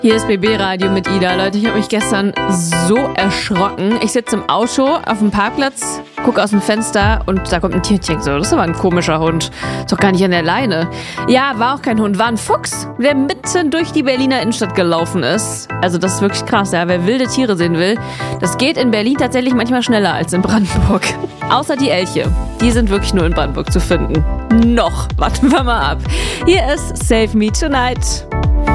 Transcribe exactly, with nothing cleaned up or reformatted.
Hier ist B B-Radio mit Ida. Leute, ich habe mich gestern so erschrocken. Ich sitze im Auto auf dem Parkplatz, gucke aus dem Fenster und da kommt ein Tierchen. So, das ist aber ein komischer Hund. Ist doch gar nicht an der Leine. Ja, war auch kein Hund, war ein Fuchs, der mitten durch die Berliner Innenstadt gelaufen ist. Also das ist wirklich krass, ja. Wer wilde Tiere sehen will, das geht in Berlin tatsächlich manchmal schneller als in Brandenburg. Außer die Elche. Die sind wirklich nur in Brandenburg zu finden. Noch. Warten wir mal ab. Hier ist Save Me Tonight.